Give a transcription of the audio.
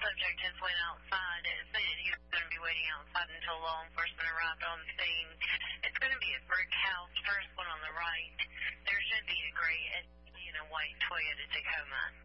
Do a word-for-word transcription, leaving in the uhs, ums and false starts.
subject just went outside. It said he was going to be waiting outside until law enforcement arrived on the scene. It's going to be a brick house, first one on the right. There should be a gray, you know, white Toyota Tacoma.